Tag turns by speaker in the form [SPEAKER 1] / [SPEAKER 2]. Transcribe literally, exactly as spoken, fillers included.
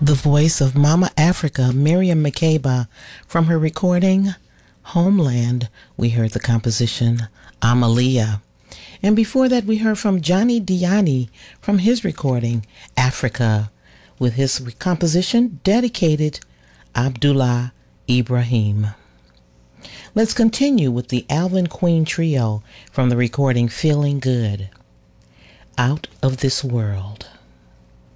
[SPEAKER 1] the voice of Mama Africa, Miriam Makeba, from her recording Homeland. We heard the composition Amalia. And before that, we heard from Johnny Diani from his recording Africa, with his composition dedicated Abdullah Ibrahim. Let's continue with the Alvin Queen Trio from the recording Feeling Good, Out of This World.